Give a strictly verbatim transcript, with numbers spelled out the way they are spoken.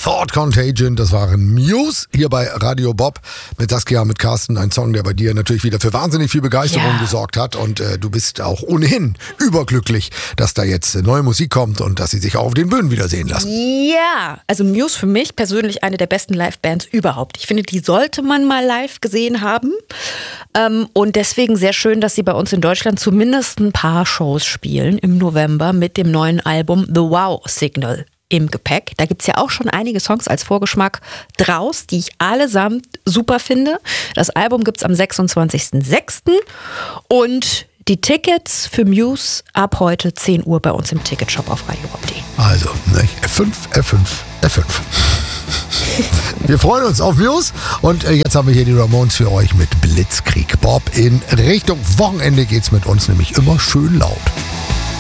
Thought Contagion, das waren Muse hier bei Radio Bob mit Saskia, mit Carsten, ein Song, der bei dir natürlich wieder für wahnsinnig viel Begeisterung Ja. gesorgt hat und äh, du bist auch ohnehin überglücklich, dass da jetzt äh, neue Musik kommt und dass sie sich auch auf den Bühnen wiedersehen lassen. Ja, also Muse für mich persönlich eine der besten Live-Bands überhaupt. Ich finde, die sollte man mal live gesehen haben ähm, und deswegen sehr schön, dass sie bei uns in Deutschland zumindest ein paar Shows spielen im November mit dem neuen Album The Wow Signal im Gepäck. Da gibt es ja auch schon einige Songs als Vorgeschmack draus, die ich allesamt super finde. Das Album gibt es am sechsundzwanzigsten sechsten und die Tickets für Muse ab heute zehn Uhr bei uns im Ticketshop auf radio bob punkt de. Also, ne, F fünf, F fünf, F fünf. Wir freuen uns auf Muse und äh, jetzt haben wir hier die Ramones für euch mit Blitzkrieg Bob. In Richtung Wochenende geht's mit uns nämlich immer schön laut.